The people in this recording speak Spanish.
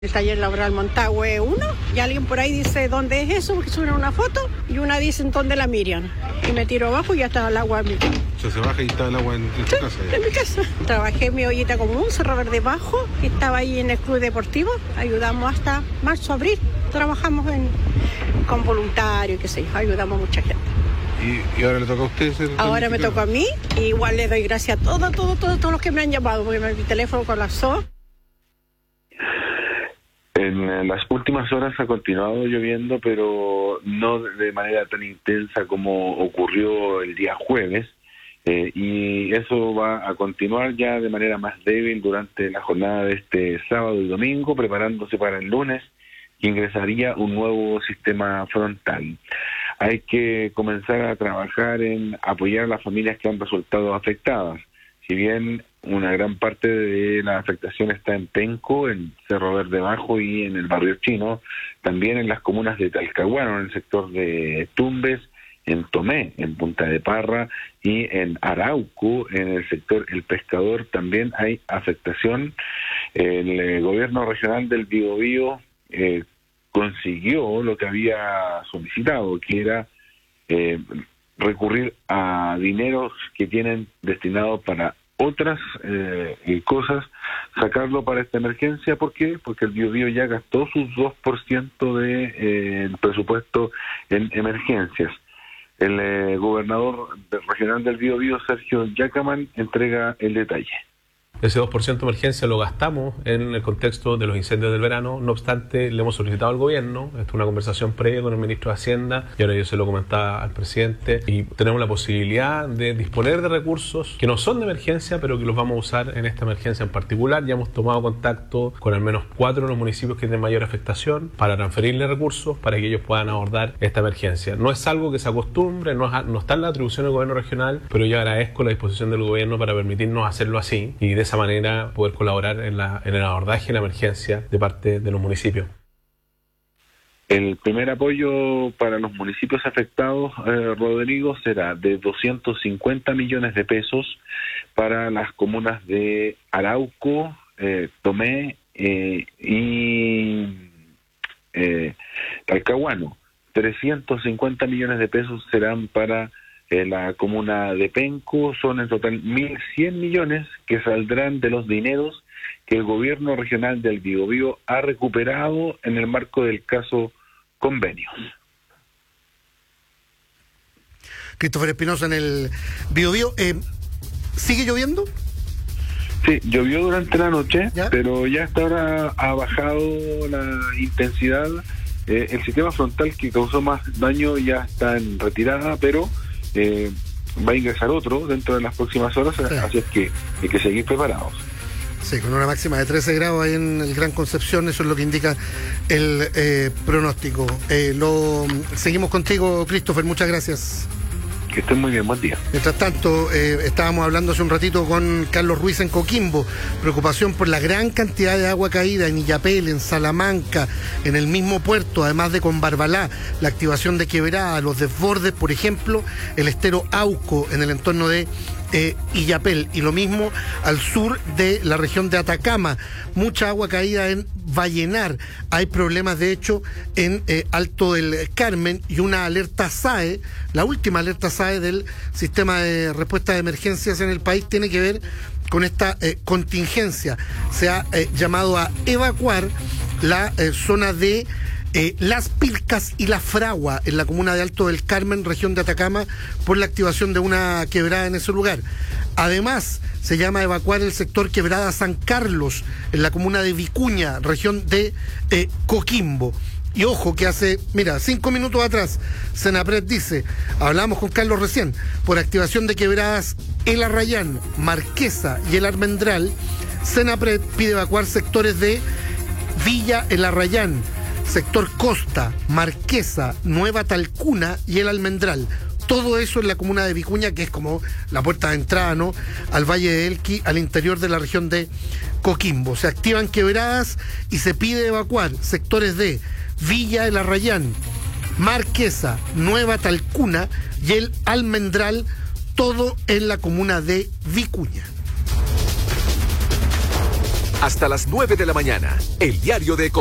El taller laboral Montagüe 1, y alguien por ahí dice dónde es eso, porque suben una foto, y una dice dónde la Miriam. Y me tiro abajo y ya estaba el agua en mi casa. O sea, se baja y está el agua en tu casa. Ya. En mi casa. Trabajé en mi ollita común, Cerro Verde Bajo, que estaba ahí en el club deportivo. Ayudamos hasta marzo, abril. Trabajamos con voluntarios, qué sé yo, ayudamos a mucha gente. ¿Y ahora le toca a usted ser Ahora me toca a mí, y igual le doy gracias a todos los que me han llamado, porque mi teléfono colapsó. En las últimas horas ha continuado lloviendo, pero no de manera tan intensa como ocurrió el día jueves, y eso va a continuar ya de manera más débil durante la jornada de este sábado y domingo, preparándose para el lunes, que ingresaría un nuevo sistema frontal. Hay que comenzar a trabajar en apoyar a las familias que han resultado afectadas. Si bien una gran parte de la afectación está en Penco, en Cerro Verde Bajo y en el barrio Chino, también en las comunas de Talcahuano, en el sector de Tumbes, en Tomé, en Punta de Parra, y en Arauco, en el sector El Pescador, también hay afectación. El gobierno regional del Biobío consiguió lo que había solicitado, que era recurrir a dineros que tienen destinados para otras cosas, sacarlo para esta emergencia. ¿Por qué? Porque el Biobío ya gastó sus 2% del presupuesto en emergencias. El gobernador regional del Biobío, Sergio Yacaman, entrega el detalle. Ese 2% de emergencia lo gastamos en el contexto de los incendios del verano. No obstante, le hemos solicitado al gobierno, esto es una conversación previa con el ministro de Hacienda, y ahora yo se lo comentaba al presidente, y tenemos la posibilidad de disponer de recursos que no son de emergencia, pero que los vamos a usar en esta emergencia en particular. Ya hemos tomado contacto con al menos 4 de los municipios que tienen mayor afectación para transferirle recursos para que ellos puedan abordar esta emergencia. No es algo que se acostumbre, no está en la atribución del gobierno regional, pero yo agradezco la disposición del gobierno para permitirnos hacerlo así, y de esa manera poder colaborar en el abordaje de la emergencia de parte de los municipios. El primer apoyo para los municipios afectados, Rodrigo, será de 250 millones de pesos para las comunas de Arauco, Tomé y Talcahuano. 350 millones de pesos serán para la comuna de Penco. Son en total 1.100 millones que saldrán de los dineros que el gobierno regional del Biobío ha recuperado en el marco del caso Convenios. Christopher Espinosa en el Biobío. ¿Sigue lloviendo? Sí, llovió durante la noche, ¿ya? Pero ya hasta ahora ha bajado la intensidad. El sistema frontal que causó más daño ya está en retirada, pero va a ingresar otro dentro de las próximas horas, sí. Así es que hay que seguir preparados. Sí, con una máxima de 13 grados ahí en el Gran Concepción, eso es lo que indica el pronóstico. Seguimos contigo, Christopher, muchas gracias. Que estén muy bien, buen día. Mientras tanto, estábamos hablando hace un ratito con Carlos Ruiz en Coquimbo, preocupación por la gran cantidad de agua caída en Illapel, en Salamanca, en el mismo puerto, además de con Barbalá, la activación de quebrada, los desbordes, por ejemplo, el estero Auco en el entorno de Illapel, y lo mismo al sur de la región de Atacama, mucha agua caída en Vallenar, hay problemas de hecho en Alto del Carmen, y una alerta SAE, la última alerta SAE del sistema de respuesta de emergencias en el país tiene que ver con esta contingencia. Se ha llamado a evacuar la zona de Las Pilcas y La Fragua en la comuna de Alto del Carmen, región de Atacama, por la activación de una quebrada en ese lugar. Además, se llama a evacuar el sector Quebrada San Carlos en la comuna de Vicuña, región de Coquimbo. Y ojo que hace, 5 minutos atrás, Senapred dice, hablamos con Carlos recién, por activación de quebradas El Arrayán, Marquesa y El Almendral, Senapred pide evacuar sectores de Villa El Arrayán, sector Costa, Marquesa, Nueva Talcuna y El Almendral. Todo eso en la comuna de Vicuña, que es como la puerta de entrada, ¿no?, al Valle de Elqui, al interior de la región de Coquimbo. Se activan quebradas y se pide evacuar sectores de Villa El Arrayán, Marquesa, Nueva Talcuna y El Almendral, todo en la comuna de Vicuña. Hasta las 9 de la mañana, el diario de